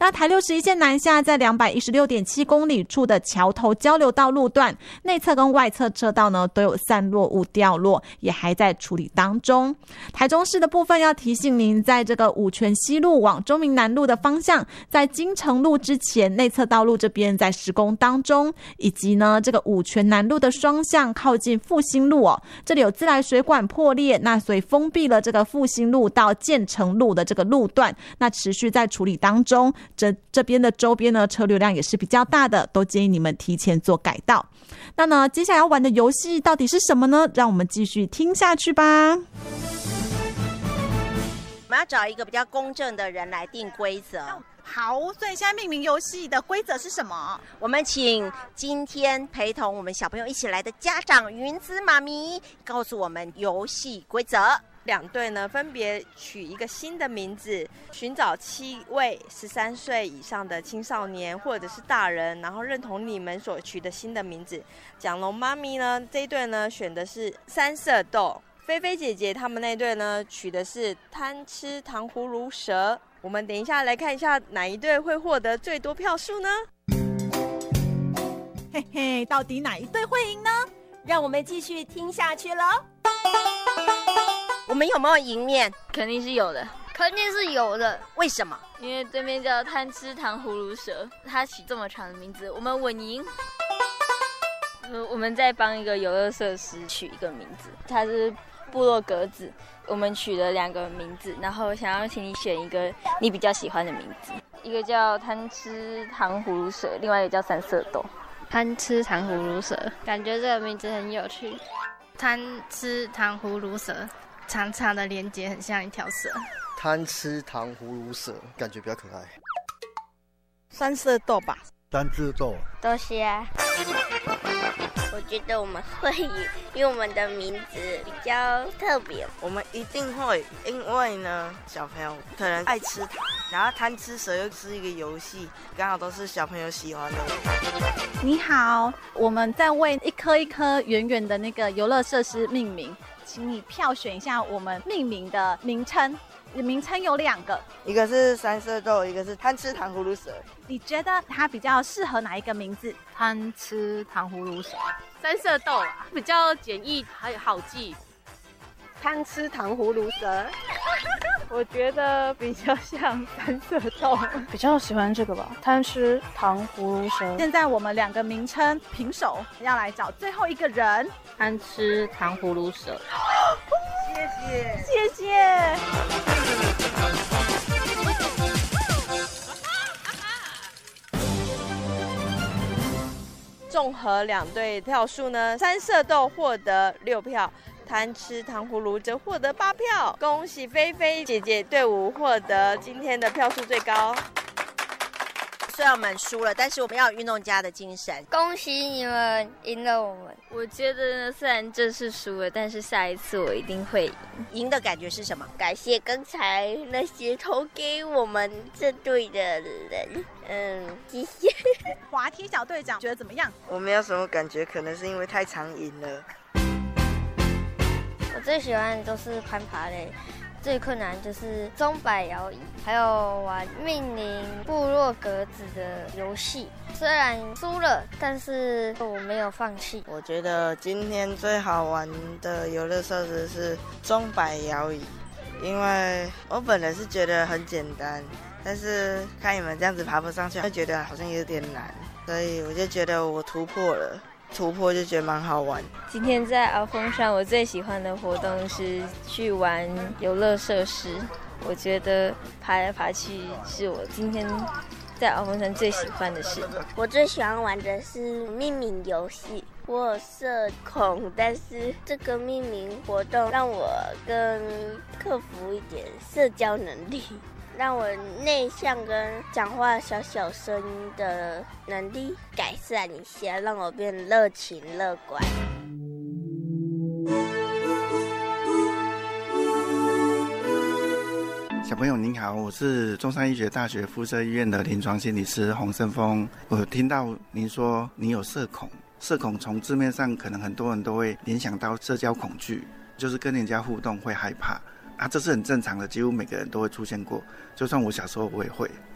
那台61线南下在216.7公里处的桥头交流道路段，内侧跟外侧车道呢都有散落物掉落，也还在处理当中。台中市的部分要提醒您，在这个五权西路往中民南路的方向，在金城路之前内侧道路这边在施工当中，以及呢这个五权南路的双向靠近复兴路这里有自来水管破裂，那所以封闭了这个复兴路到建成路的这个路段，那持续在处理当中。这边的周边呢车流量也是比较大的，都建议你们提前做改道。那呢接下来要玩的游戏到底是什么呢？让我们继续听下去吧。 我们要找一个比较公正的人来定规则。 好，所以现在命名游戏的规则是什么？ 我们请今天陪同我们小朋友一起来的家长云子妈咪告诉我们游戏规则。 两队呢分别取一个新的名字，寻找7位13岁以上的青少年或者是大人，然后认同你们所取的新的名字。蒋龙妈咪呢这一队呢选的是三色豆，菲菲姐姐他们那队呢取的是贪吃糖葫芦蛇。我们等一下来看一下哪一队会获得最多票数呢？ 嘿嘿，到底哪一队会赢呢？ 让我们继续听下去咯。我们有没有赢面？ 肯定是有的，肯定是有的。 为什么？ 因为对面叫贪吃糖葫芦蛇，他取这么长的名字，我们稳赢。我们再帮一个游乐设施取一个名字，它是部落格子，我们取了2个名字，然后想要请你选一个你比较喜欢的名字，一个叫贪吃糖葫芦蛇，另外一个叫三色豆。 贪吃糖葫芦蛇，感觉这个名字很有趣。 贪吃糖葫芦蛇，长长的连结很像一条蛇。 贪吃糖葫芦蛇，感觉比较可爱。 三色豆吧。 三色豆。 多谢啊。 我觉得我们会赢，因为我们的名字比较特别。 我们一定会，因为呢，小朋友可能爱吃糖，然后贪吃蛇又是一个游戏，刚好都是小朋友喜欢的。 你好，我们在为一颗一颗圆圆的那个游乐设施命名，请你票选一下我们命名的名称。名称有2个， 一个是三色豆，一个是贪吃糖葫芦蛇。 你觉得它比较适合哪一个名字？ 贪吃糖葫芦蛇。 三色豆啊，比较简易还好记。 贪吃糖葫芦蛇， 我觉得比较像三色豆， 比较喜欢这个吧，贪吃糖葫芦蛇。 现在我们2个名称平手，要来找最后一个人。 贪吃糖葫芦蛇。 谢谢， 谢谢。 综合2队票数呢，三色豆获得6票，贪吃糖葫芦则获得8票。恭喜菲菲姐姐队伍获得今天的票数最高。 虽然我们输了，但是我们要有运动家的精神。 恭喜你们赢了我们。 我觉得呢，虽然这次输了，但是下一次我一定会赢。 赢的感觉是什么？ 感谢刚才那些投给我们这队的人。谢谢。 滑梯小队长觉得怎么样？ 我没有什么感觉，可能是因为太常赢了。 我最喜欢的都是攀爬类。最困难就是钟摆摇椅，还有玩命名部落格子的游戏。虽然输了，但是我没有放弃。 我觉得今天最好玩的游乐设施是钟摆摇椅，因为我本来是觉得很简单，但是看你们这样子爬不上去，会觉得好像有点难，所以我就觉得我突破了。突破就觉得蛮好玩。 今天在鳌峰山，我最喜欢的活动是去玩游乐设施。我觉得爬来爬去是我今天在鳌峰山最喜欢的事。 我最喜欢玩的是命名游戏。我有社恐，但是这个命名活动让我更克服一点社交能力。让我内向跟讲话小声的能力改善一下，让我变热情乐观。 小朋友您好，我是中山医学大学附设医院的临床心理师洪胜峰。我听到您说你有社恐，社恐从字面上可能很多人都会联想到社交恐惧，就是跟人家互动会害怕。这是很正常的，几乎每个人都会出现过，就算我小时候我也会。